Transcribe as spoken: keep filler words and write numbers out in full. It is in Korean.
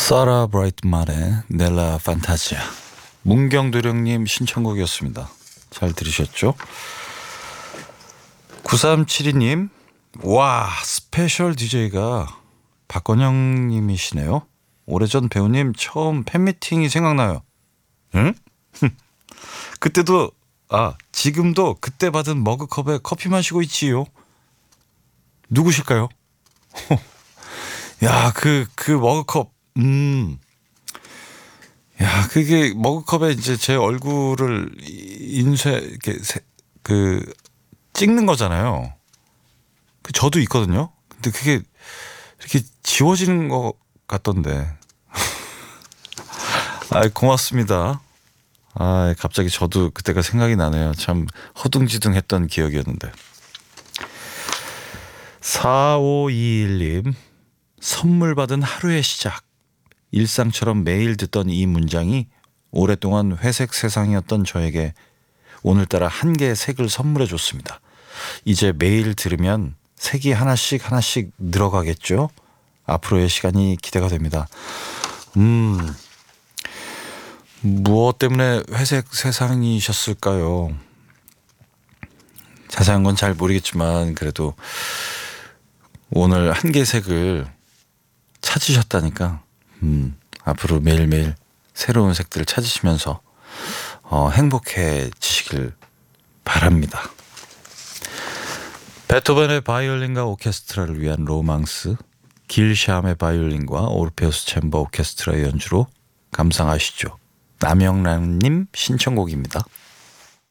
사라 브라이트만의 넬라 판타지아, 문경도령님 신청곡이었습니다. 잘 들으셨죠? 구삼칠이님, 와, 스페셜 디제이가 박건영님이시네요. 오래전 배우님 처음 팬미팅이 생각나요. 응? 그때도 아 지금도 그때 받은 머그컵에 커피 마시고 있지요. 누구실까요? 야, 그, 그 머그컵, 음, 야, 그게 머그컵에 이제 제 얼굴을 인쇄, 이렇게, 세, 그, 찍는 거잖아요. 그 저도 있거든요. 근데 그게 이렇게 지워지는 것 같던데. 아, 고맙습니다. 아, 갑자기 저도 그때가 생각이 나네요. 참 허둥지둥했던 기억이었는데. 사오이일님, 선물 받은 하루의 시작. 일상처럼 매일 듣던 이 문장이 오랫동안 회색 세상이었던 저에게 오늘따라 한 개의 색을 선물해 줬습니다. 이제 매일 들으면 색이 하나씩 하나씩 늘어가겠죠? 앞으로의 시간이 기대가 됩니다. 음, 무엇 때문에 회색 세상이셨을까요? 자세한 건 잘 모르겠지만 그래도 오늘 한 개의 색을 찾으셨다니까 음, 앞으로 매일매일 새로운 색들을 찾으시면서 어, 행복해지시길 바랍니다. 베토벤의 바이올린과 오케스트라를 위한 로망스, 길샴의 바이올린과 오르페우스 챔버 오케스트라의 연주로 감상하시죠. 남영란님 신청곡입니다.